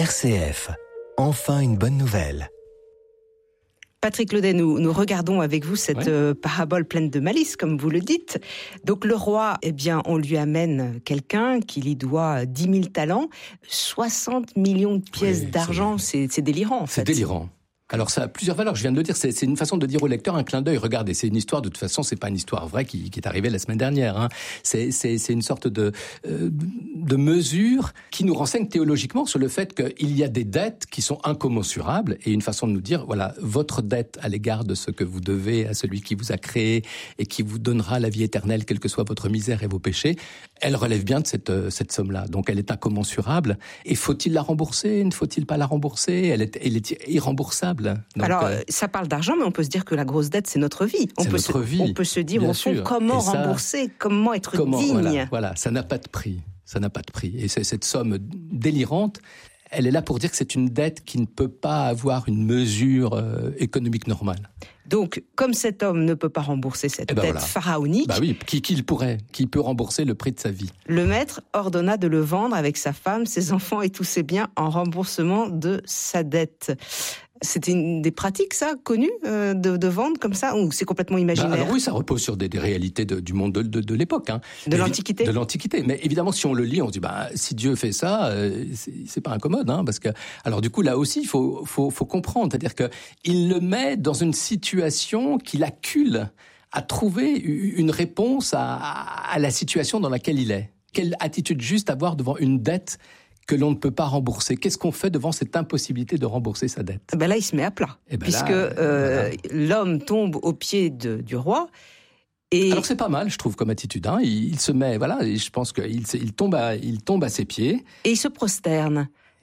RCF, enfin une bonne nouvelle. Patrick Laudet, nous regardons avec vous cette parabole pleine de malice, comme vous le dites. Donc le roi, on lui amène quelqu'un qui lui doit 10 000 talents, 60 millions de pièces d'argent, c'est délirant en fait. C'est délirant. Alors ça a plusieurs valeurs, je viens de le dire, c'est une façon de dire au lecteur un clin d'œil. Regardez, c'est une histoire, de toute façon, c'est pas une histoire vraie qui est arrivée la semaine dernière. Hein. C'est une sorte de mesure qui nous renseigne théologiquement sur le fait qu'il y a des dettes qui sont incommensurables et une façon de nous dire, voilà, votre dette à l'égard de ce que vous devez à celui qui vous a créé et qui vous donnera la vie éternelle, quelle que soit votre misère et vos péchés, elle relève bien de cette somme-là. Donc elle est incommensurable. Et faut-il la rembourser? Ne faut-il pas la rembourser? Elle est irremboursable. Donc, alors, ça parle d'argent, mais on peut se dire que la grosse dette, c'est notre vie. On peut se dire, au fond, comment rembourser, comment être digne. Voilà, ça n'a pas de prix. Ça n'a pas de prix. Et cette somme délirante, elle est là pour dire que c'est une dette qui ne peut pas avoir une mesure économique normale. Donc, comme cet homme ne peut pas rembourser cette dette pharaonique... Qui peut rembourser le prix de sa vie? Le maître ordonna de le vendre avec sa femme, ses enfants et tous ses biens en remboursement de sa dette. C'était une des pratiques, ça, connues, de vendre comme ça, ou c'est complètement imaginaire? Alors oui, ça repose sur des réalités du monde de l'époque. Hein. De l'Antiquité? De l'Antiquité. Mais évidemment, si on le lit, on se dit, si Dieu fait ça, c'est pas incommode, hein, parce que, alors du coup, là aussi, il faut comprendre. C'est-à-dire que il le met dans une situation qui l'accule à trouver une réponse à la situation dans laquelle il est. Quelle attitude juste avoir devant une dette que l'on ne peut pas rembourser? Qu'est-ce qu'on fait devant cette impossibilité de rembourser sa dette? Là, il se met à plat, puisque l'homme tombe aux pieds du roi. Et... Alors c'est pas mal, je trouve, comme attitude. Hein. Il se met, et je pense qu'il tombe à ses pieds. Et il se prosterne.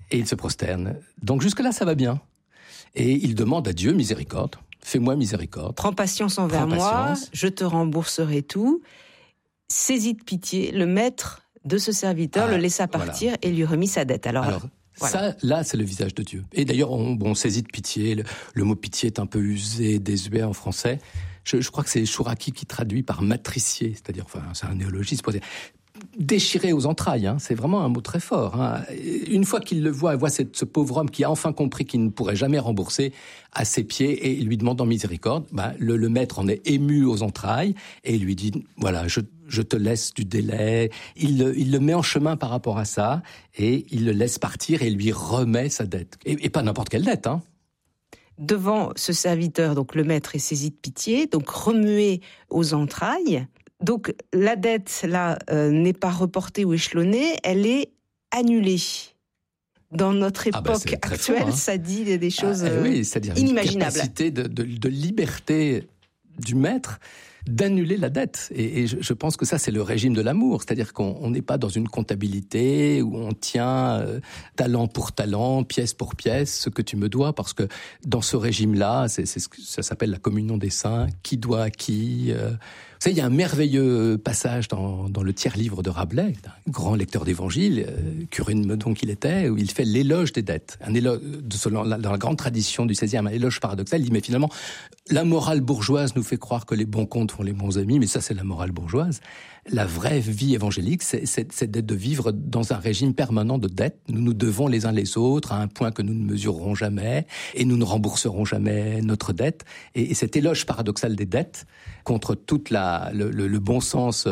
Donc jusque-là, ça va bien. Et il demande à Dieu miséricorde. Fais-moi miséricorde. Prends patience envers moi, je te rembourserai tout. Saisis de pitié, le maître de ce serviteur le laissa partir et lui remit sa dette. Alors ça, là, c'est le visage de Dieu. Et d'ailleurs, on saisit de pitié. Le mot pitié est un peu usé, désuet en français. Je crois que c'est Chouraki qui traduit par matricier, c'est-à-dire, c'est un néologisme pour dire déchiré aux entrailles. Hein. C'est vraiment un mot très fort. Hein. Une fois qu'il le voit, il voit ce pauvre homme qui a enfin compris qu'il ne pourrait jamais rembourser à ses pieds et lui demandant miséricorde. Le maître en est ému aux entrailles et lui dit, voilà, je te laisse du délai. Il le met en chemin par rapport à ça et il le laisse partir et lui remet sa dette. Et pas n'importe quelle dette, hein. Devant ce serviteur, donc le maître est saisi de pitié, donc remué aux entrailles. Donc la dette, là, n'est pas reportée ou échelonnée, elle est annulée. Dans notre époque actuelle, fort, hein. Ça dit des choses c'est-à-dire inimaginables. Une capacité de liberté du maître d'annuler la dette. Et je pense que ça, c'est le régime de l'amour. C'est-à-dire qu'on n'est pas dans une comptabilité où on tient talent pour talent, pièce pour pièce, ce que tu me dois, parce que dans ce régime-là, ça s'appelle la communion des saints, qui doit à qui. Vous savez, il y a un merveilleux passage dans le tiers-livre de Rabelais, un grand lecteur d'évangile, curé de Meudon qu'il était, où il fait l'éloge des dettes. Un éloge, dans la grande tradition du XVIe, un éloge paradoxal. Il dit, mais finalement, la morale bourgeoise nous fait croire que les bons comptes font les bons amis, mais ça, c'est la morale bourgeoise. La vraie vie évangélique, c'est de vivre dans un régime permanent de dette. Nous nous devons les uns les autres à un point que nous ne mesurerons jamais et nous ne rembourserons jamais notre dette. Et cet éloge paradoxal des dettes contre toute le bon sens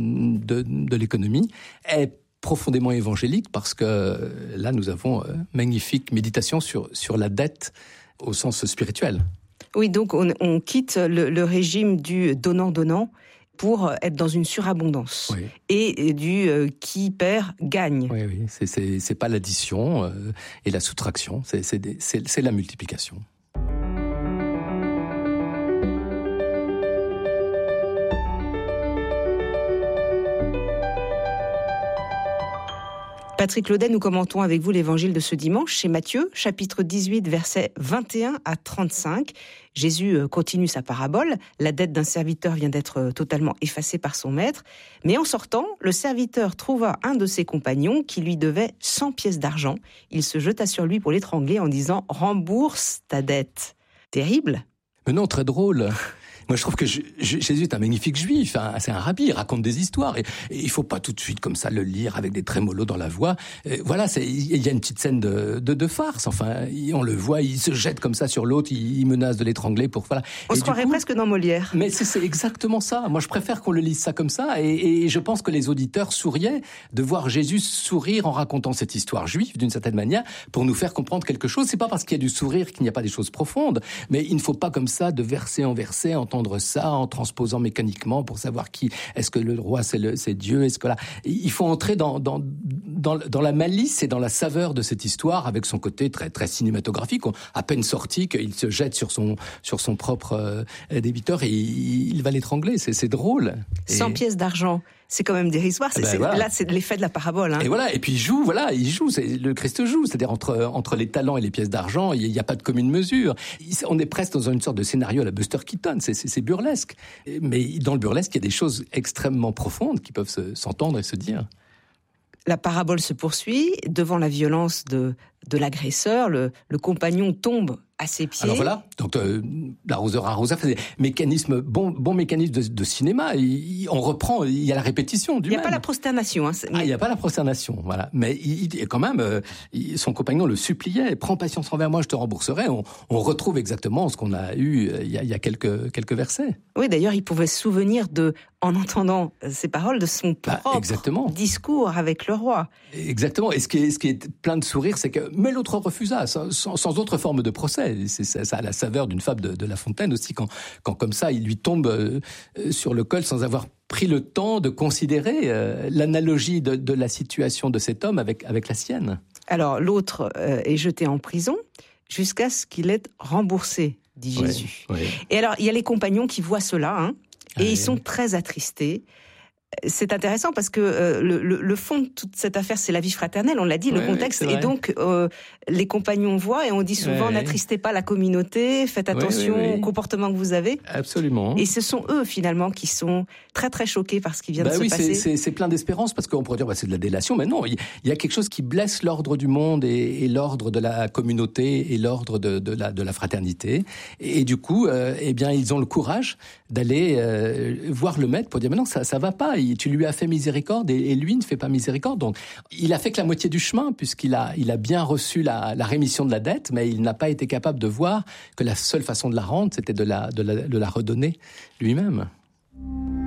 de l'économie est profondément évangélique parce que là, nous avons magnifique méditation sur la dette au sens spirituel. Oui, donc on quitte le régime du donnant-donnant pour être dans une surabondance. Oui. Et du qui perd gagne. Oui, c'est pas l'addition et la soustraction, c'est la multiplication. Patrick Laudet, nous commentons avec vous l'évangile de ce dimanche chez Matthieu, chapitre 18, versets 21 à 35. Jésus continue sa parabole. La dette d'un serviteur vient d'être totalement effacée par son maître. Mais en sortant, le serviteur trouva un de ses compagnons qui lui devait 100 pièces d'argent. Il se jeta sur lui pour l'étrangler en disant « Rembourse ta dette ». Terrible. Mais non, très drôle. Moi, je trouve que Jésus est un magnifique juif, c'est un rabbi, il raconte des histoires, et il faut pas tout de suite comme ça le lire avec des trémolos dans la voix. Voilà, il y a une petite scène de farce, enfin, on le voit, il se jette comme ça sur l'autre, il menace de l'étrangler pour, voilà. On se croirait presque dans Molière. Mais c'est exactement ça. Moi, je préfère qu'on le lise ça comme ça, et je pense que les auditeurs souriaient de voir Jésus sourire en racontant cette histoire juive, d'une certaine manière, pour nous faire comprendre quelque chose. C'est pas parce qu'il y a du sourire qu'il n'y a pas des choses profondes, mais il ne faut pas comme ça, de verset en verset, entendre ça en transposant mécaniquement pour savoir qui est-ce que le roi c'est Dieu, est-ce que là, il faut entrer dans la malice et dans la saveur de cette histoire, avec son côté très très cinématographique. À peine sorti qu'il se jette sur son propre débiteur et il va l'étrangler. C'est drôle. 100 pièces d'argent. C'est quand même dérisoire. Voilà. Là, c'est l'effet de la parabole. Hein. Et voilà. Et puis il joue. Le Christ joue. C'est-à-dire entre les talents et les pièces d'argent, il n'y a pas de commune mesure. On est presque dans une sorte de scénario à la Buster Keaton. C'est burlesque. Mais dans le burlesque, il y a des choses extrêmement profondes qui peuvent s'entendre et se dire. La parabole se poursuit. Devant la violence de l'agresseur, le compagnon tombe à ses pieds. Alors voilà, donc l'arroseur arrosa fait des mécanismes, bon mécanisme de cinéma. On reprend, il y a la répétition du même. Il n'y a pas la prosternation. Hein, il n'y a pas la prosternation, voilà. Mais quand même, son compagnon le suppliait, prends patience envers moi, je te rembourserai. On retrouve exactement ce qu'on a eu il y a quelques versets. Oui, d'ailleurs, il pouvait se souvenir en entendant ces paroles, de son propre discours avec le roi. Exactement. Et ce qui est plein de sourires, c'est que mais l'autre refusa, sans autre forme de procès. Ça a la saveur d'une fable de La Fontaine aussi, quand comme ça, il lui tombe sur le col sans avoir pris le temps de considérer l'analogie de la situation de cet homme avec la sienne. Alors, l'autre est jeté en prison jusqu'à ce qu'il ait remboursé, dit Jésus. Oui. Et alors, il y a les compagnons qui voient cela, et ils sont très attristés. C'est intéressant parce que le fond de toute cette affaire, c'est la vie fraternelle, on l'a dit, le contexte. Et donc, les compagnons voient, et on dit souvent, n'attristez pas la communauté, faites attention au comportement que vous avez. Absolument. Et ce sont eux, finalement, qui sont très, très choqués par ce qui vient de se passer. C'est plein d'espérance, parce qu'on pourrait dire, c'est de la délation, mais non, il y a quelque chose qui blesse l'ordre du monde et l'ordre de la communauté et l'ordre de la fraternité. Et du coup, ils ont le courage d'aller voir le maître pour dire, mais non, ça va pas. Tu lui as fait miséricorde et lui ne fait pas miséricorde. Donc, il a fait que la moitié du chemin, puisqu'il a bien reçu la rémission de la dette, mais il n'a pas été capable de voir que la seule façon de la rendre, c'était de la redonner lui-même.